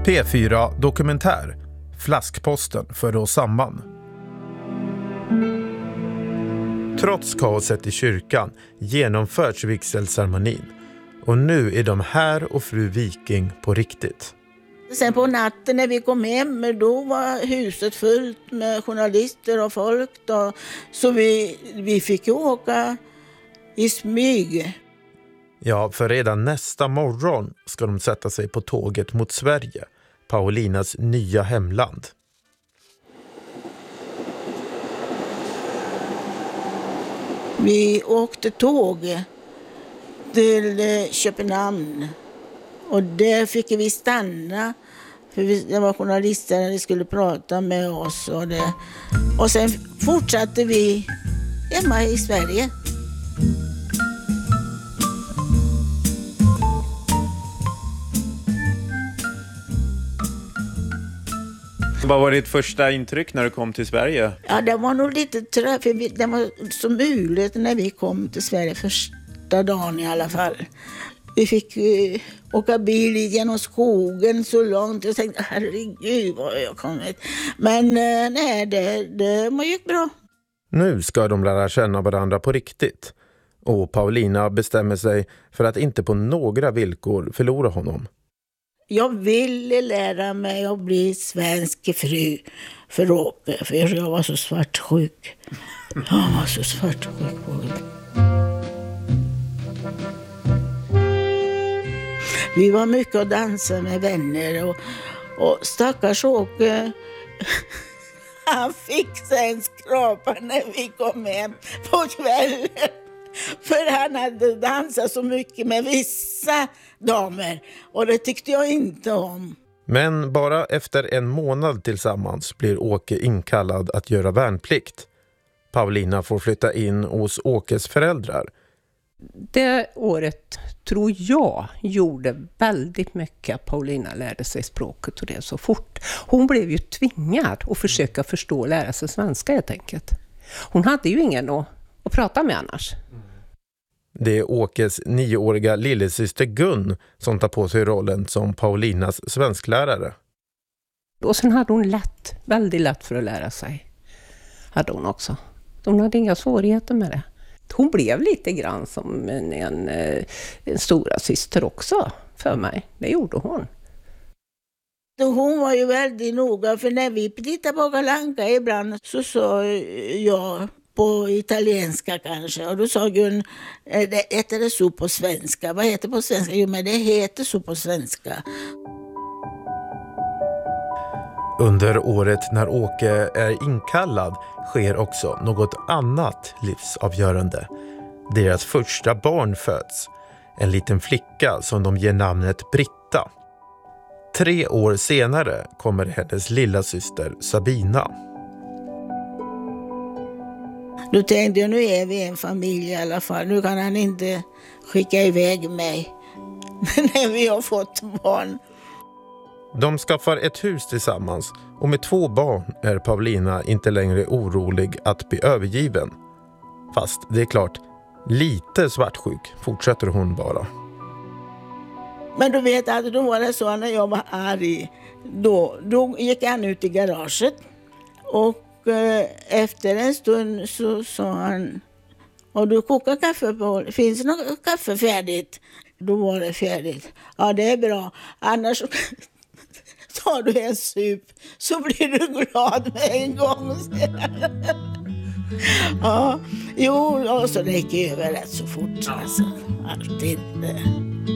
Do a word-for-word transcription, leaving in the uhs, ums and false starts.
P fyra Dokumentär. Flaskposten för oss samman. Trots kaoset i kyrkan genomförs vigselceremonin. Och nu är de här och fru Viking på riktigt. Sen på natten när vi kom hem, då var huset fullt med journalister och folk. Då. Så vi, vi fick ju åka i smyg. Ja, för redan nästa morgon ska de sätta sig på tåget mot Sverige, Paulinas nya hemland. Vi åkte tåg till Köpenhamn och där fick vi stanna. För vi, det var journalister som skulle prata med oss. Och, det. och sen fortsatte vi hemma i Sverige. Vad var ditt första intryck när du kom till Sverige? Ja, det var nog lite trött, för vi, det var så muligt när vi kom till Sverige första dagen i alla fall. Vi fick uh, åka bil genom skogen så långt. Jag tänkte, herregud vad jag kommit. Men uh, nej, det, det gick bra. Nu ska de lära känna varandra på riktigt. Och Paulina bestämmer sig för att inte på några villkor förlora honom. Jag ville lära mig att bli svensk fru för Åke, för jag var så svartsjuk. Jag var så svartsjuk. Vi var mycket och dansade med vänner och, och stackars Åke, han fick sen skrapa när vi kom hem på kvällen. För han hade dansat så mycket med vissa damer och det tyckte jag inte om. Men bara efter en månad tillsammans blir Åke inkallad att göra värnplikt. Paulina får flytta in hos Åkes föräldrar. Det året tror jag gjorde väldigt mycket. Paulina lärde sig språket och det så fort. Hon blev ju tvingad att försöka förstå och lära sig svenska helt enkelt. Hon hade ju ingen att, att prata med annars. Det är Åkes nioåriga lillasyster Gun som tar på sig rollen som Paulinas svensklärare. Och sen hade hon lätt, väldigt lätt för att lära sig. Hade hon också. Hon hade inga svårigheter med det. Hon blev lite grann som en, en, en stora syster också för mig. Det gjorde hon. Hon var ju väldigt noga, för när vi tittade på Kalle Anka ibland så sa jag på italienska kanske. Och då sa Gun, det heter det så på svenska? Vad heter det på svenska? Jo, men det heter så på svenska. Under året när Åke är inkallad sker också något annat livsavgörande. Deras första barn föds. En liten flicka som de ger namnet Britta. Tre år senare kommer hennes lilla syster Sabina. Då tänkte jag, nu är vi en familj i alla fall. Nu kan han inte skicka iväg mig när vi har fått barn. De skaffar ett hus tillsammans och med två barn är Paulina inte längre orolig att bli övergiven. Fast det är klart, lite svartsjuk fortsätter hon bara. Men du vet att då var det så när jag var arg. Då, då gick han ut i garaget och eh, efter en stund så sa han, har du kokat kaffe på? Finns det något kaffe färdigt? Då var det färdigt. Ja, det är bra. Annars tar du en sup så blir du glad med en gång. Ja, jo, och så det gick över rätt så fort. Alltså, alltid.